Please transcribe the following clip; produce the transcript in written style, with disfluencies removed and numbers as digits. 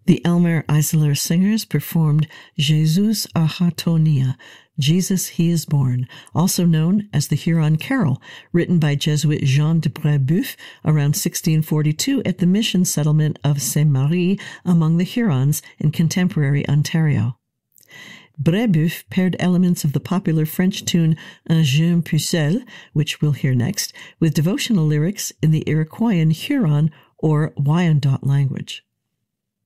The Elmer Eisler Singers performed Jesus Ahatonia, Jesus He is Born, also known as the Huron Carol, written by Jesuit Jean de Brébeuf around 1642 at the mission settlement of Saint-Marie among the Hurons in contemporary Ontario. Brébeuf paired elements of the popular French tune Un jeune pucelle, which we'll hear next, with devotional lyrics in the Iroquoian Huron or Wyandot language.